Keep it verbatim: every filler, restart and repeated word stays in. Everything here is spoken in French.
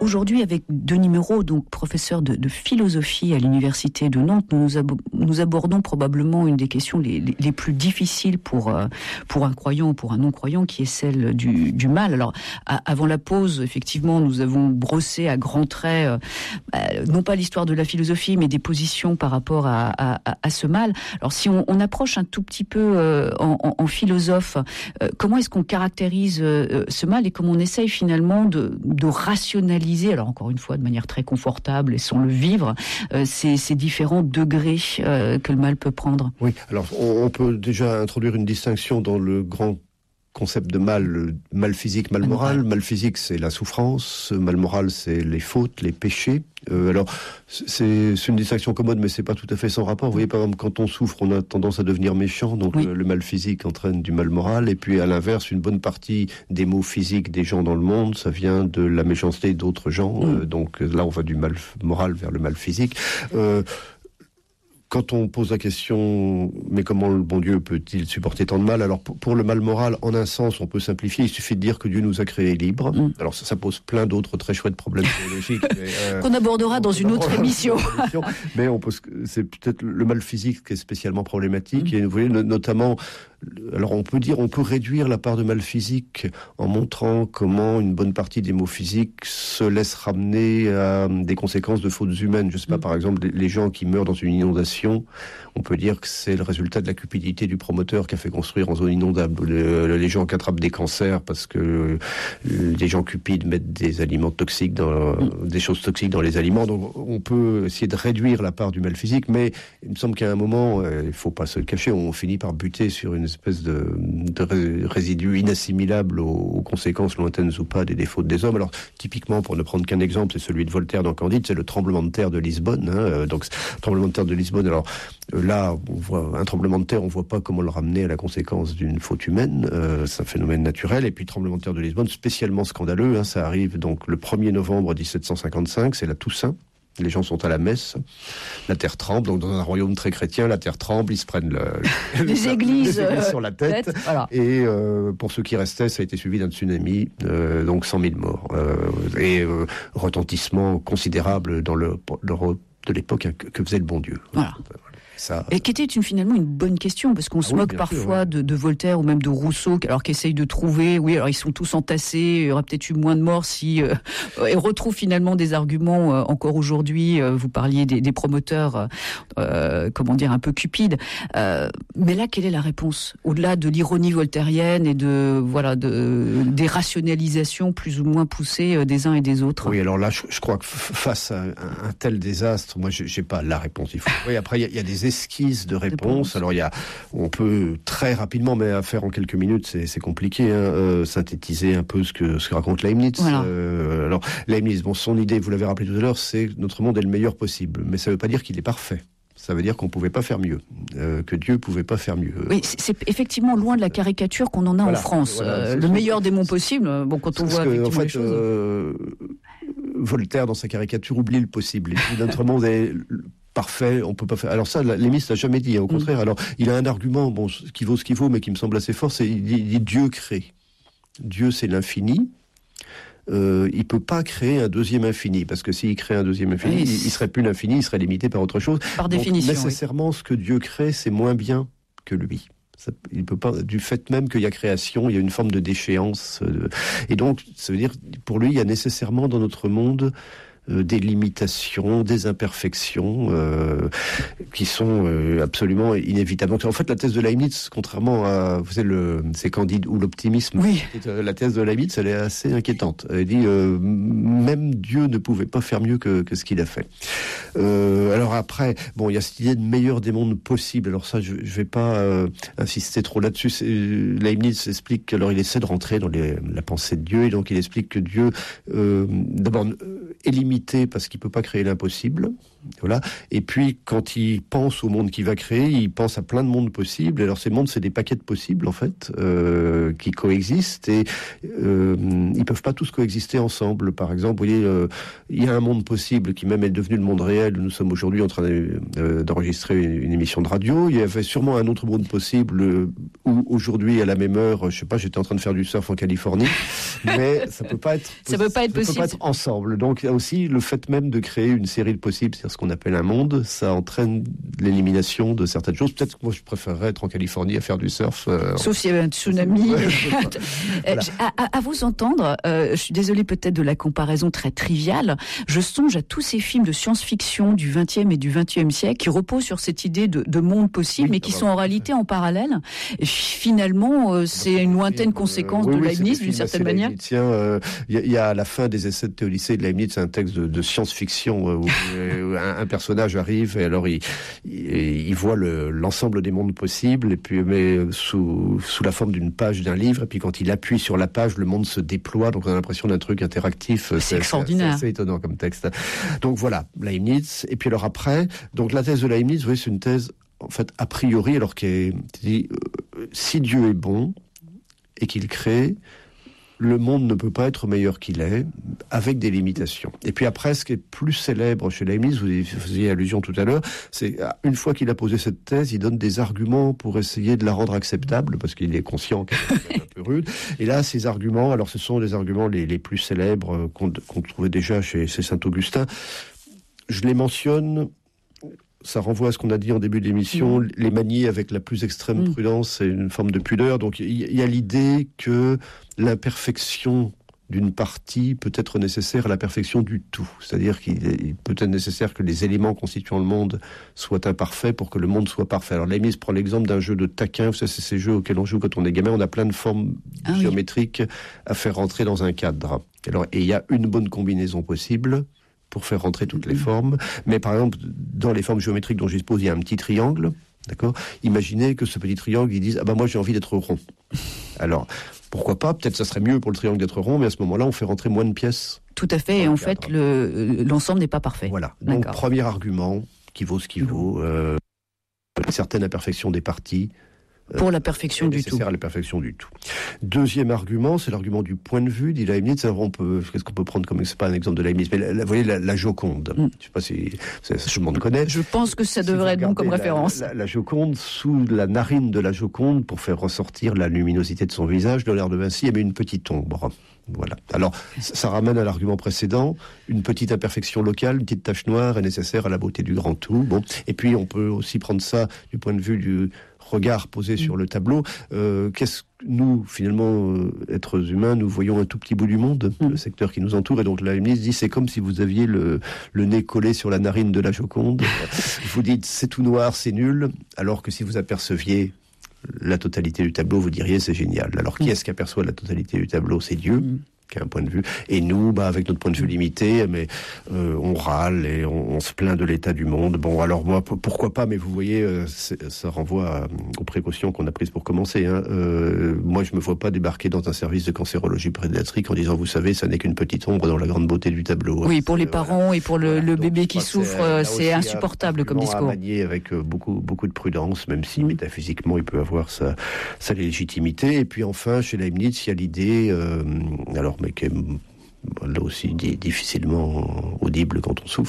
aujourd'hui, avec Denis Meurot, donc professeur de, de philosophie à l'université de Nantes, nous, nous, ab- nous abordons probablement une des questions les, les, les plus difficiles pour, euh, pour un croyant ou pour un non-croyant, qui est celle du, du mal. Alors, à, avant la pause, effectivement, nous avons brossé à grands traits, euh, euh, non pas l'histoire de la philosophie, mais des positions par rapport à, à, à, à ce mal. Alors, si on, on approche un tout petit peu euh, en, en, en philosophe, euh, comment est-ce qu'on caractérise euh, ce mal et comment on essaye finalement de, de rationaliser, alors encore une fois de manière très confortable et sans le vivre, euh, ces, ces différents degrés euh, que le mal peut prendre. Oui, alors on, on peut déjà introduire une distinction dans le grand concept de mal, le mal physique, mal moral. Mal physique, c'est la souffrance. Mal moral, c'est les fautes, les péchés. Euh, alors, c'est, c'est une distinction commode, mais c'est pas tout à fait sans rapport. Vous voyez, par exemple, quand on souffre, on a tendance à devenir méchant. Donc, oui. le, le mal physique entraîne du mal moral. Et puis, à l'inverse, une bonne partie des maux physiques des gens dans le monde, ça vient de la méchanceté d'autres gens. Mm. Euh, donc, là, on va du mal moral vers le mal physique. Euh, Quand on pose la question, mais comment le bon Dieu peut-il supporter tant de mal? Alors, pour, pour le mal moral, en un sens, on peut simplifier. Il suffit de dire que Dieu nous a créés libres. Mm. Alors, ça, ça pose plein d'autres très chouettes problèmes théologiques. mais, euh, Qu'on abordera dans une autre émission. Mais on peut, c'est peut-être le mal physique qui est spécialement problématique. Mm. Et vous voyez, notamment, alors on peut dire, on peut réduire la part de mal physique en montrant comment une bonne partie des maux physiques se laisse ramener à des conséquences de fautes humaines. Je sais pas, mm. par exemple, les gens qui meurent dans une inondation, on peut dire que c'est le résultat de la cupidité du promoteur qui a fait construire en zone inondable. Le, les gens qui attrapent des cancers parce que les gens cupides mettent des aliments toxiques dans, mm. des choses toxiques dans les aliments. Donc on peut essayer de réduire la part du mal physique, mais il me semble qu'à un moment, euh, il faut pas se le cacher, on finit par buter sur une espèce de, de résidu inassimilable aux, aux conséquences lointaines ou pas des défauts des hommes. Alors, typiquement, pour ne prendre qu'un exemple, c'est celui de Voltaire dans Candide, c'est le tremblement de terre de Lisbonne. Hein, donc, tremblement de terre de Lisbonne, alors là, on voit un tremblement de terre, on voit pas comment le ramener à la conséquence d'une faute humaine, euh, c'est un phénomène naturel. Et puis, tremblement de terre de Lisbonne, spécialement scandaleux, hein, ça arrive donc le premier novembre dix-sept cent cinquante-cinq, c'est la Toussaint. Les gens sont à la messe, la terre tremble, donc dans un royaume très chrétien, la terre tremble, ils se prennent le, les, le, églises, les églises sur la tête, tête voilà. Et euh, pour ceux qui restaient, ça a été suivi d'un tsunami, euh, donc cent mille morts, euh, et euh, retentissement considérable dans le, l'Europe de l'époque, hein, que, que faisait le bon Dieu. Voilà. Ça... Et qui était une, finalement une bonne question, parce qu'on ah se oui, moque parfois sûr, ouais. de, de Voltaire ou même de Rousseau, alors qu'ils essayent de trouver, oui, alors ils sont tous entassés, il y aurait peut-être eu moins de morts si... Euh, et retrouvent finalement des arguments euh, encore aujourd'hui, euh, vous parliez des, des promoteurs, euh, comment dire, un peu cupides. Euh, mais là, quelle est la réponse? Au-delà de l'ironie voltairienne et de, voilà, de, des rationalisations plus ou moins poussées des uns et des autres. Oui, alors là, je, je crois que face à un, un tel désastre, moi, je n'ai pas la réponse. Il faut... Oui, après, il y, y a des esquisses de réponse. Alors il y a, on peut très rapidement, mais à faire en quelques minutes, c'est, c'est compliqué, hein, euh, synthétiser un peu ce que ce que raconte Leibniz. Voilà. Euh, alors Leibniz, bon, son idée, vous l'avez rappelé tout à l'heure, c'est que notre monde est le meilleur possible, mais ça ne veut pas dire qu'il est parfait. Ça veut dire qu'on ne pouvait pas faire mieux, euh, que Dieu ne pouvait pas faire mieux. Oui, c'est, c'est effectivement loin de la caricature qu'on en a voilà, en France. Voilà, euh, le meilleur des mondes possibles, bon, quand on voit que, effectivement en fait, les choses... Euh, Voltaire, dans sa caricature, oublie le possible. Et puis, notre monde est... parfait, on peut pas faire. Alors ça, Leibniz l'a jamais dit, hein, au contraire. Alors, il a un argument, bon, qui vaut ce qu'il vaut, mais qui me semble assez fort, c'est il dit, il dit Dieu crée. Dieu, c'est l'infini. Euh, il peut pas créer un deuxième infini, parce que s'il crée un deuxième infini, oui, il, il serait plus l'infini, il serait limité par autre chose. Par Donc, définition. Nécessairement, oui. Ce que Dieu crée, c'est moins bien que lui. Ça, il peut pas, du fait même qu'il y a création, il y a une forme de déchéance. Euh, et donc, ça veut dire, pour lui, il y a nécessairement dans notre monde Euh, des limitations, des imperfections euh, qui sont euh, absolument inévitables. En fait, la thèse de Leibniz, contrairement à, vous savez, le, c'est Candide ou l'optimisme, oui. La thèse de Leibniz, elle est assez inquiétante. Elle dit euh, même Dieu ne pouvait pas faire mieux que, que ce qu'il a fait. Euh, alors après, bon, il y a cette idée de meilleur des mondes possibles. Alors ça, je, je vais pas euh, insister trop là-dessus. C'est, Leibniz explique alors il essaie de rentrer dans les, la pensée de Dieu, et donc il explique que Dieu, euh, d'abord, euh, élimine limité parce qu'il peut pas créer l'impossible. Voilà. Et puis, quand il pense au monde qu'il va créer, il pense à plein de mondes possibles. Alors, ces mondes, c'est des paquets de possibles, en fait, euh, qui coexistent et euh, ils peuvent pas tous coexister ensemble. Par exemple, vous voyez, euh, il y a un monde possible qui même est devenu le monde réel. Nous sommes aujourd'hui en train de, euh, d'enregistrer une, une émission de radio. Il y avait sûrement un autre monde possible euh, où aujourd'hui, à la même heure, je sais pas, j'étais en train de faire du surf en Californie, mais ça peut pas être, ça peut pas être ça possible. peut pas être ensemble. Donc, il y a aussi le fait même de créer une série de possibles, c'est-à-dire ce qu'on appelle un monde, ça entraîne l'élimination de certaines choses. Peut-être que moi, je préférerais être en Californie à faire du surf. Euh, Sauf s'il y avait un tsunami. Ouais, voilà. à, à, à vous entendre, euh, je suis désolée peut-être de la comparaison très triviale, je songe à tous ces films de science-fiction du vingtième et du vingt-et-unième siècle qui reposent sur cette idée de, de monde possible, oui, mais qui sont en réalité en parallèle. Et finalement, euh, c'est une lointaine conséquence euh, oui, de oui, Leibniz, d'une certaine manière. Il euh, y, y a à la fin des essais de Théodicée de Leibniz, c'est un texte de, de science-fiction euh, où, où un, un personnage arrive et alors il, il, il voit le, l'ensemble des mondes possibles et puis mais sous, sous la forme d'une page d'un livre et puis quand il appuie sur la page, le monde se déploie, donc on a l'impression d'un truc interactif. C'est, c'est extraordinaire. C'est assez étonnant comme texte. Donc voilà, Leibniz. Et puis alors après, donc la thèse de Leibniz, vous voyez, c'est une thèse en fait a priori, alors qui est dit, euh, si Dieu est bon et qu'il crée, le monde ne peut pas être meilleur qu'il est, avec des limitations. Et puis après, ce qui est plus célèbre chez Leibniz, vous y faisiez allusion tout à l'heure, c'est une fois qu'il a posé cette thèse, il donne des arguments pour essayer de la rendre acceptable, parce qu'il est conscient qu'elle est un peu rude. Et là, ces arguments, alors ce sont les arguments les, les plus célèbres qu'on, qu'on trouvait déjà chez, chez Saint-Augustin. Je les mentionne... Ça renvoie à ce qu'on a dit en début d'émission, mmh. les manier avec la plus extrême mmh. prudence et une forme de pudeur. Donc il y, y a l'idée que l'imperfection d'une partie peut être nécessaire à la perfection du tout. C'est-à-dire qu'il est, peut être nécessaire que les éléments constituant le monde soient imparfaits pour que le monde soit parfait. Alors Leibniz prend l'exemple d'un jeu de taquin. Ça, c'est ces jeux auxquels on joue quand on est gamin. On a plein de formes ah, géométriques oui. à faire rentrer dans un cadre. Alors, et il y a une bonne combinaison possible pour faire rentrer toutes les formes. Mais par exemple, dans les formes géométriques dont je dispose, il y a un petit triangle, d'accord ? Imaginez que ce petit triangle, ils disent « Ah ben moi j'ai envie d'être rond ». Alors, pourquoi pas ? Peut-être ça serait mieux pour le triangle d'être rond, mais à ce moment-là, on fait rentrer moins de pièces. Tout à fait, et en fait, le, l'ensemble n'est pas parfait. Voilà. Donc, d'accord. Premier argument, qui vaut ce qui vaut, euh, une certaine imperfection des parties, pour la perfection du tout. Nécessaire à la perfection du tout. Deuxième argument, c'est l'argument du point de vue, dit Leibniz. On peut, qu'est-ce qu'on peut prendre comme, c'est pas un exemple de Leibniz, mais la, la, vous voyez, la, la Joconde. Mm. Je sais pas si, tout le monde connaît. Je pense que ça devrait si être bon comme la, référence. La, la, la Joconde, sous la narine de la Joconde, pour faire ressortir la luminosité de son visage, Léonard de Vinci émet une petite ombre. Voilà. Alors, ça ramène à l'argument précédent. Une petite imperfection locale, une petite tache noire est nécessaire à la beauté du grand tout. Bon. Et puis, on peut aussi prendre ça du point de vue du regard posé mmh. sur le tableau. Euh, qu'est-ce que nous, finalement, euh, êtres humains, nous voyons un tout petit bout du monde, mmh. le secteur qui nous entoure. Et donc, Leibniz dit, c'est comme si vous aviez le, le nez collé sur la narine de la Joconde. Vous dites, c'est tout noir, c'est nul. Alors que si vous aperceviez la totalité du tableau, vous diriez, c'est génial. Alors, qui mmh. est-ce qui aperçoit la totalité du tableau ? C'est Dieu. Mmh. qui a un point de vue, et nous, bah, avec notre point de vue limité, mais euh, on râle et on, on se plaint de l'état du monde. Bon, alors moi, p- pourquoi pas, mais vous voyez, euh, ça renvoie à, aux précautions qu'on a prises pour commencer. Hein. Euh, moi, je me vois pas débarquer dans un service de cancérologie pédiatrique en disant, vous savez, ça n'est qu'une petite ombre dans la grande beauté du tableau. Oui, pour les parents voilà. et pour le, voilà. le bébé Donc, qui souffre, c'est, c'est insupportable comme discours. À manier avec beaucoup, beaucoup de prudence, même si mmh. métaphysiquement, il peut avoir sa, sa légitimité. Et puis enfin, chez Leibniz, il y a l'idée, euh, alors mais qui est là aussi difficilement audible quand on souffre,